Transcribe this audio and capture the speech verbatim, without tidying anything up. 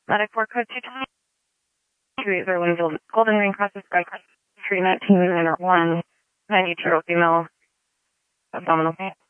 Medic four code two two eight zero Winfield, Golden Ring Crosses Sky Street nineteen Minor one, ninety-two female abdominal pain.